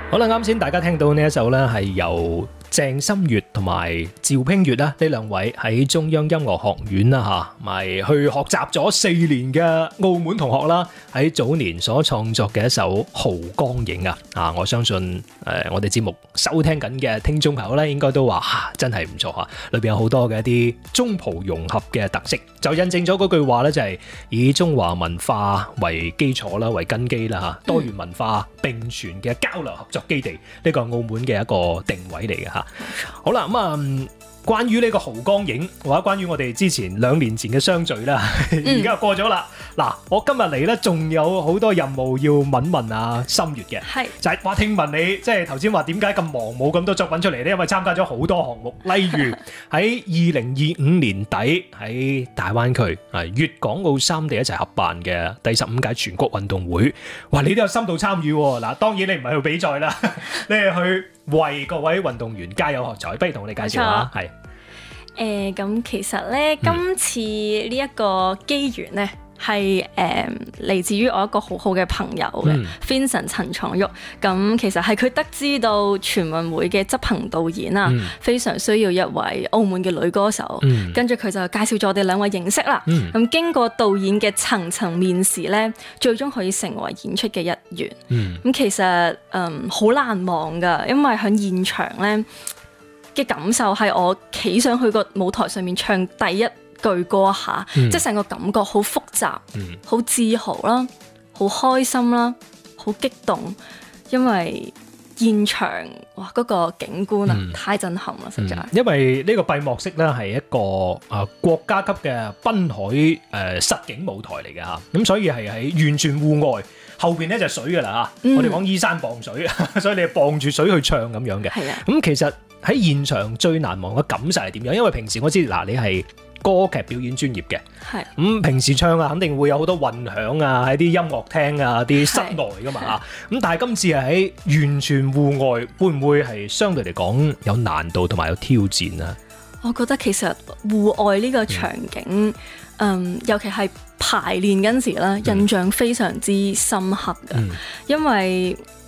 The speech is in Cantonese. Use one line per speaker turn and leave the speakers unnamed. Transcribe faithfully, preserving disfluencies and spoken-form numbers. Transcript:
好啦，啱先大家聽到呢一首咧，係由鄭心月同埋趙冰月啦，呢兩位喺中央音樂學院啦吓，咪去學習咗四年嘅澳門同學啦，喺早年所創作嘅一首《濠江影》啊，啊，我相信誒、呃、我哋節目收聽緊嘅聽眾朋友咧，應該都話、啊、真係唔錯吓，裏邊有好多嘅一啲中葡融合嘅特色，就印證咗嗰句話咧，就係、是、以中華文化為基礎啦，為根基啦吓，多元文化並存嘅交流合作基地，呢個係澳門嘅一個定位嚟嘅吓。好啦，咁、嗯、啊，關於呢個濠江影，或者關於我哋之前兩年前嘅相聚啦，而家過咗啦。嗱、嗯，我今日嚟咧，仲有好多任務要問問阿心月嘅，係就係話聽聞你即係頭先話點解咁忙，冇咁多作品出嚟咧？因為參加咗好多項目，例如喺二零二五年底喺大灣區啊粵港澳三地一齊合辦嘅第十五屆全國運動會，哇！你都有深度參與喎。嗱，當然你唔係去比賽啦，你係去為各位運動員加油喝彩，不如同我哋介紹下。係
誒，咁其實咧，今次呢一個機緣咧，係誒嚟自於我一個好好嘅朋友嘅、嗯、Vincent 陳床旭。咁其實係佢得知到全運會嘅執行導演啊，嗯、非常需要一位澳門嘅女歌手。嗯、跟住佢就介紹咗我哋兩位認識啦。咁、嗯、經過導演嘅層層面試咧，最終可以成為演出嘅一員。咁、嗯、其實嗯好難忘㗎，因為喺現場咧嘅感受係我企上去個舞台上面唱第一句歌下，嗯、即係成個感覺好複雜，好、嗯、自豪啦，好開心啦，好激動，因為現場哇嗰、那個景觀啊、嗯、太震撼啦，實在、嗯。
因為呢個閉幕式咧係一個啊國家級嘅濱海誒、呃、實景舞台嚟嘅嚇，咁所以係喺完全戶外。後邊咧就水㗎啦嚇，我哋講依山傍水，所以你係傍住水去唱咁樣嘅。係啊，咁其實喺現場最難忘嘅感受係點樣？因為平時我知嗱，你係歌劇表演專業嘅，係咁、嗯、平時唱啊，肯定會有好多混響啊，喺啲音樂廳啊、啲室內㗎嘛嚇。咁但係今次係喺完全戶外，會唔會係相對嚟講有難度同埋有挑戰啊？
我覺得其實戶外呢個場景，嗯，嗯，尤其係排練嗰陣時咧，印象非常之深刻嘅，嗯、因為